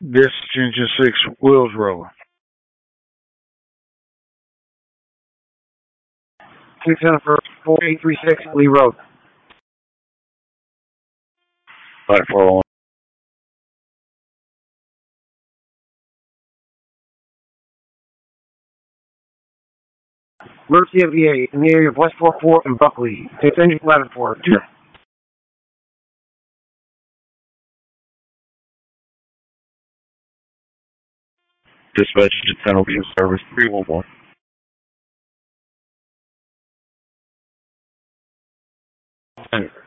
This Engine 6, wheels roll. 641 Lee Road. 541. Emergency MVA in the area of West 44 and Buckley. Take engine ladder for it. Dispatch to Penalty Service 311.